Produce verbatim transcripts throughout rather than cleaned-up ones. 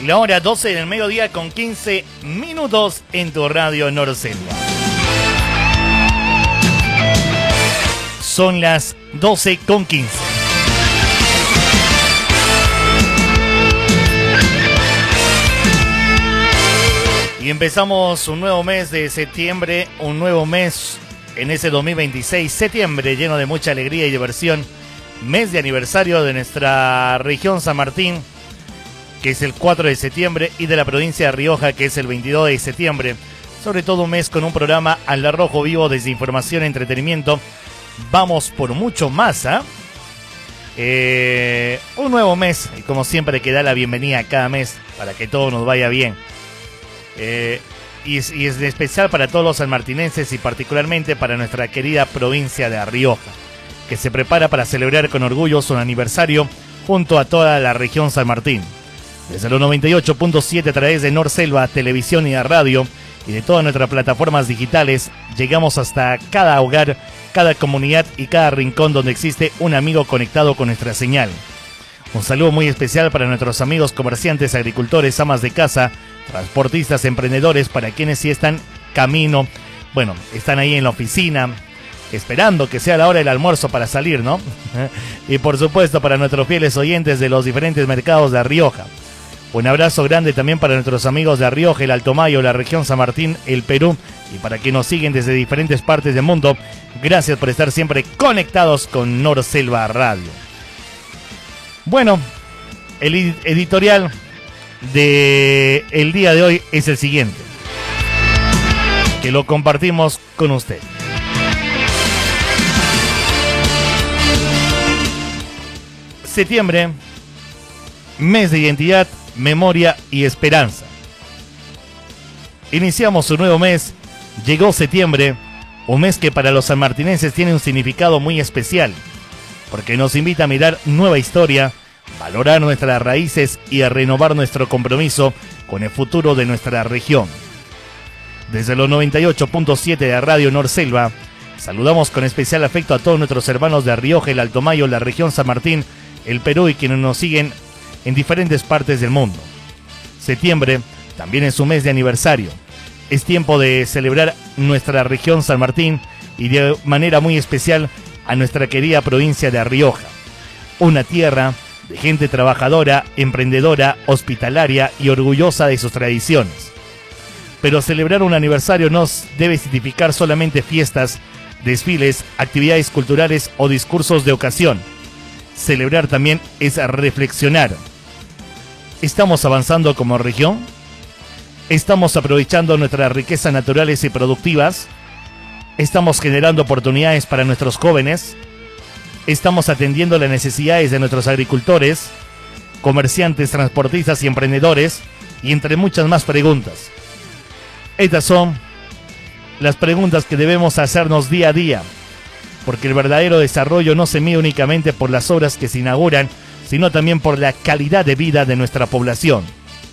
La hora doce del mediodía con quince minutos en tu radio Norselva. Son las doce con quince. Y empezamos un nuevo mes de septiembre, un nuevo mes en ese dos mil veintiséis, septiembre lleno de mucha alegría y diversión. Mes de aniversario de nuestra región San Martín, que es el cuatro de septiembre, y de la provincia de Rioja, que es el veintidós de septiembre. Sobre todo un mes con un programa al rojo vivo desde información y entretenimiento. Vamos por mucho más, ¿ah? ¿eh? Un nuevo mes, y como siempre que da la bienvenida a cada mes para que todo nos vaya bien. Eh, y, es, y es de especial para todos los sanmartinenses y particularmente para nuestra querida provincia de Rioja, que se prepara para celebrar con orgullo su aniversario junto a toda la región San Martín. Desde los noventa y ocho punto siete a través de Norselva, televisión y radio y de todas nuestras plataformas digitales, llegamos hasta cada hogar, cada comunidad y cada rincón donde existe un amigo conectado con nuestra señal. Un saludo muy especial para nuestros amigos comerciantes, agricultores, amas de casa, transportistas, emprendedores, para quienes sí están camino, bueno, están ahí en la oficina, esperando que sea la hora del almuerzo para salir, ¿no? Y por supuesto para nuestros fieles oyentes de los diferentes mercados de Rioja. Un abrazo grande también para nuestros amigos de Rioja, el Alto Mayo, la región San Martín, el Perú, y para quienes nos siguen desde diferentes partes del mundo. Gracias por estar siempre conectados con Norselva Radio. Bueno, el editorial de el día de hoy es el siguiente, que lo compartimos con usted. Septiembre, mes de identidad, memoria y esperanza. Iniciamos un nuevo mes, llegó septiembre, un mes que para los sanmartinenses tiene un significado muy especial, porque nos invita a mirar nueva historia, valorar nuestras raíces y a renovar nuestro compromiso con el futuro de nuestra región. Desde los noventa y ocho punto siete de Radio Norselva, saludamos con especial afecto a todos nuestros hermanos de Rioja, el Alto Mayo, la región San Martín, el Perú y quienes nos siguen en diferentes partes del mundo. Septiembre también es un mes de aniversario. Es tiempo de celebrar nuestra región San Martín y de manera muy especial a nuestra querida provincia de Rioja. Una tierra de gente trabajadora, emprendedora, hospitalaria y orgullosa de sus tradiciones. Pero celebrar un aniversario no debe significar solamente fiestas, desfiles, actividades culturales o discursos de ocasión. Celebrar también es reflexionar. ¿Estamos avanzando como región? ¿Estamos aprovechando nuestras riquezas naturales y productivas? ¿Estamos generando oportunidades para nuestros jóvenes? ¿Estamos atendiendo las necesidades de nuestros agricultores, comerciantes, transportistas y emprendedores? Y entre muchas más preguntas. Estas son las preguntas que debemos hacernos día a día, porque el verdadero desarrollo no se mide únicamente por las obras que se inauguran, sino también por la calidad de vida de nuestra población.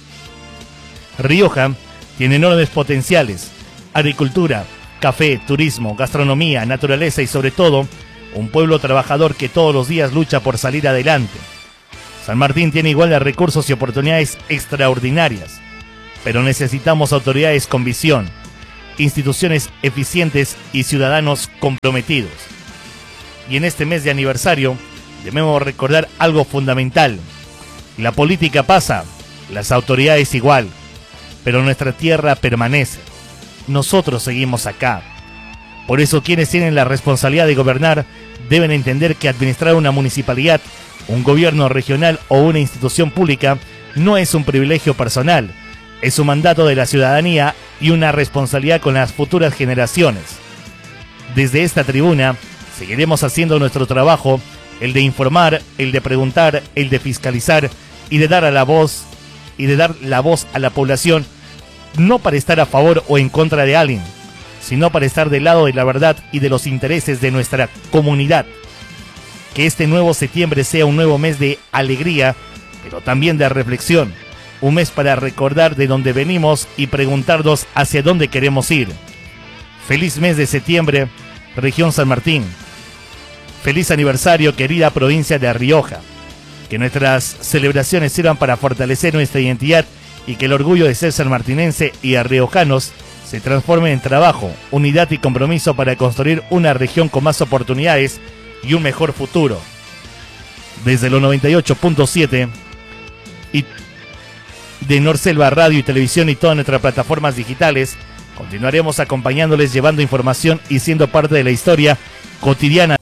Rioja tiene enormes potenciales: agricultura, café, turismo, gastronomía, naturaleza y sobre todo, un pueblo trabajador que todos los días lucha por salir adelante. San Martín tiene igual de recursos y oportunidades extraordinarias, pero necesitamos autoridades con visión, instituciones eficientes y ciudadanos comprometidos. Y en este mes de aniversario debemos recordar algo fundamental: la política pasa, las autoridades igual, pero nuestra tierra permanece. Nosotros seguimos acá. Por eso quienes tienen la responsabilidad de gobernar deben entender que administrar una municipalidad, un gobierno regional o una institución pública no es un privilegio personal, es un mandato de la ciudadanía y una responsabilidad con las futuras generaciones. Desde esta tribuna seguiremos haciendo nuestro trabajo, el de informar, el de preguntar, el de fiscalizar y de dar a la voz y de dar la voz a la población, no para estar a favor o en contra de alguien, sino para estar del lado de la verdad y de los intereses de nuestra comunidad. Que este nuevo septiembre sea un nuevo mes de alegría, pero también de reflexión, un mes para recordar de dónde venimos y preguntarnos hacia dónde queremos ir. Feliz mes de septiembre, región San Martín. Feliz aniversario, querida provincia de Rioja. Que nuestras celebraciones sirvan para fortalecer nuestra identidad y que el orgullo de ser sanmartinense y arriojanos se transforme en trabajo, unidad y compromiso para construir una región con más oportunidades y un mejor futuro. Desde los noventa y ocho punto siete y de Norselva Radio y Televisión y todas nuestras plataformas digitales, continuaremos acompañándoles, llevando información y siendo parte de la historia cotidiana